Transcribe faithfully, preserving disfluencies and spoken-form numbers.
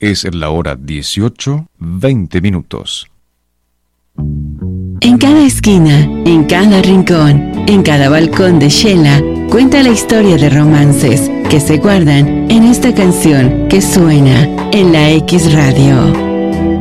Es la hora dieciocho, veinte minutos. En cada esquina, en cada rincón, en cada balcón de Shela, cuenta la historia de romances que se guardan en esta canción que suena en la X Radio.